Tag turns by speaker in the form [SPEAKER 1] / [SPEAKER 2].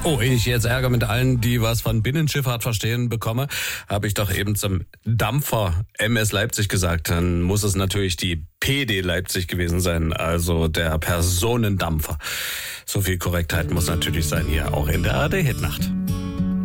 [SPEAKER 1] Oh, ehe ich jetzt Ärger mit allen, die was von Binnenschifffahrt verstehen, bekomme, habe ich doch eben zum Dampfer MS Leipzig gesagt. Dann muss es natürlich die PD Leipzig gewesen sein, also der Personendampfer. So viel Korrektheit muss natürlich sein hier, auch in der ARD-Hitnacht.